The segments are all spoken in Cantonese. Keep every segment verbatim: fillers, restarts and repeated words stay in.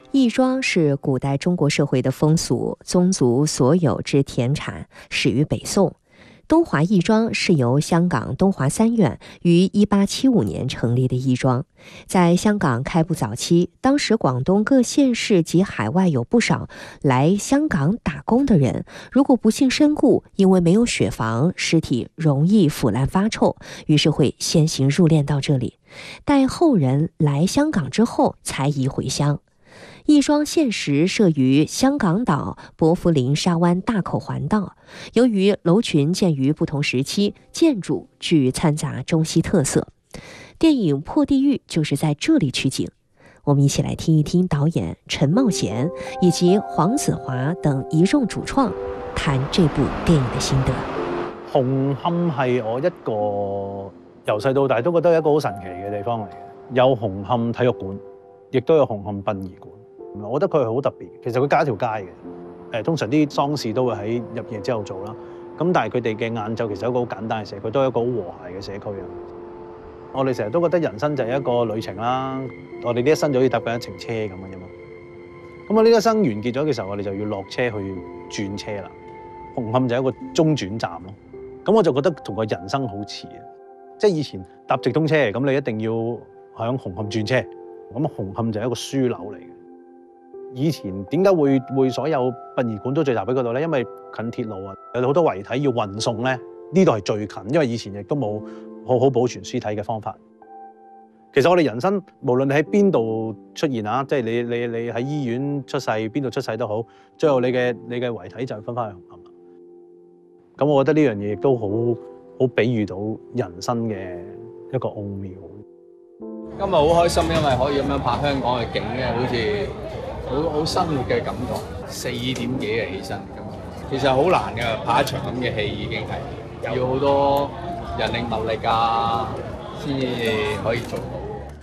义庄是古代中国社会的风俗，宗族所有之田产始于北宋。东华义庄是由香港东华三院于一八七五年成立的义庄。在香港开埠早期，当时广东各县市及海外有不少来香港打工的人，如果不幸身故，因为没有血房，尸体容易腐烂发臭，于是会先行入殓到这里，待后人来香港之后才移回乡。义庄现时设于香港岛薄扶林沙湾大口环道，由于楼群建于不同时期，建筑具掺杂中西特色。电影《破地狱》就是在这里取景。我们一起来听一听导演陈茂贤以及黄子华等一众主创谈这部电影的心得。 紅磡係我一個由細到大都覺得一個好神奇嘅地方嚟嘅，有紅磡體育館，亦都有紅磡殯儀館。我覺得佢係好特別，其實佢隔一條街嘅。誒，通常啲喪事都會喺入夜之後做啦。咁但係佢哋嘅晏晝其實係一個好簡單嘅社區，都係一個好和諧嘅社區啊。我哋成日都覺得人生就係一個旅程啦，我哋呢一生就好似搭緊一程車咁嘅啫嘛。咁我呢一生完結咗嘅時候，我哋就要落車去轉車啦。紅磡就係一個中轉站咯。咁我就覺得同個人生好似啊，即係以前搭直通車，咁你一定要響紅磡轉車，咁紅磡就係一個樞紐嚟嘅。以前點解會會所有殯儀館都聚集喺嗰度咧？因為近鐵路啊，有好多遺體要運送咧，呢度係最近，因為以前亦都冇好好保存屍體嘅方法。其實我哋人生無論你喺邊度出現啊，即係你你你喺醫院出世，邊度出世都好，最後你嘅你嘅遺體就係分翻去紅磡啦。咁我覺得呢樣嘢亦都好好比喻到人生嘅一個奧妙。 今日好開心，因為可以咁樣拍香港嘅景咧，好似好好生活嘅感覺。四點幾嘅起身，其實好難嘅，拍一場咁嘅戲已經係要好多人力物力啊，先至可以做到。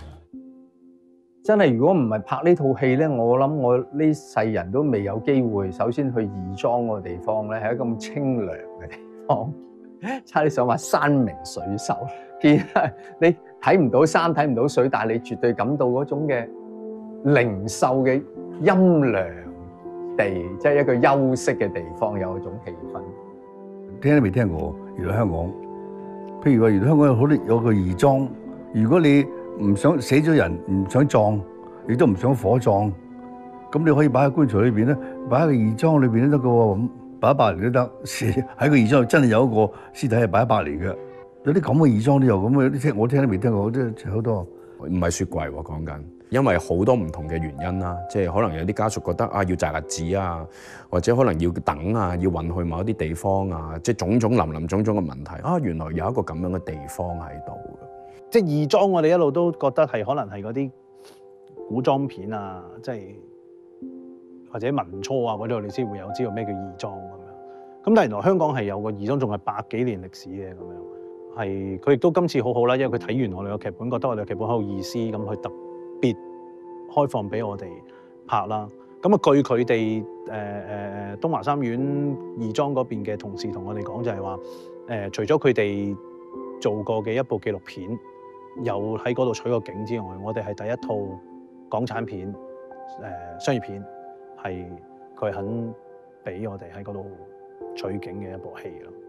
真係如果唔係拍呢套戲咧，我諗我呢世人都未有機會。首先去義莊個地方咧，係一個咁清涼嘅地方，差啲想話山明水秀。其實你睇唔到山，睇唔到水，但係你絕對感到嗰種嘅靈秀嘅陰涼地，即係一個休息嘅地方，有嗰種氣氛。 聽都未聽過，原來香港，譬如話原來香港有好多有個義莊，如果你唔想死咗人，唔想葬，亦都唔想火葬，咁你可以擺喺棺材裏邊咧，擺喺個義莊裏邊都得嘅喎，咁擺一百年都得。喺個義莊真係有一個屍體係擺一百年嘅，有啲咁嘅義莊都有咁嘅，啲聽我聽都未聽過，即係好多。 唔係雪櫃喎，講緊，因為好多唔同嘅原因啦，即係可能有啲家屬覺得啊要擇日子啊，或者可能要等啊，要運去某一啲地方啊，即係種種林林種種嘅問題啊，原來有一個咁樣嘅地方喺度。 即係義莊，我哋一路都覺得係可能係嗰啲古裝片啊，即係或者民初啊嗰度，你先會有知道咩叫義莊咁樣。咁但係原來香港係有個義莊，仲係百幾年歷史嘅咁樣，係佢亦都今次好好啦，因為佢睇完我哋個劇本，覺得我哋個劇本好有意思，咁佢特別開放俾我哋拍啦。咁啊，據佢哋誒誒東華三院義莊嗰邊嘅同事同我哋講，就係話誒，除咗佢哋做過嘅一部紀錄片，有喺嗰度取個景之外，我哋係第一套港產片誒、呃、商業片，係佢肯俾我哋喺嗰度取景嘅一部戲咯。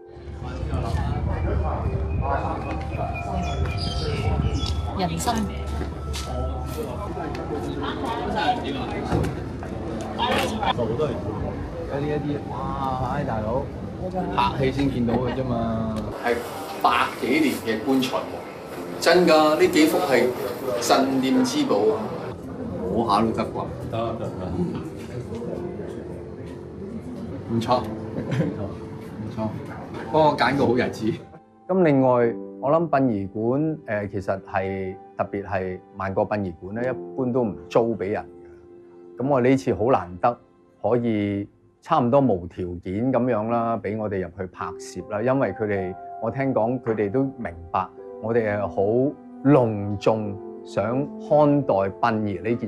人生好多人有呢一啲，哇！唉，大佬拍戲先見到嘅啫嘛，係百幾年嘅棺材喎。真㗎，呢幾幅係鎮店之寶，摸下都得啩？得得得，唔錯，唔錯，幫我揀個好日子。 咁另外，我諗殯儀館誒、呃、其實係特別係萬國殯儀館咧，一般都唔租俾人嘅。咁我呢次好難得可以差唔多無條件咁樣啦，俾我哋入去拍攝啦，因為佢哋我聽講佢哋都明白。我哋係好隆重想看待殯儀呢件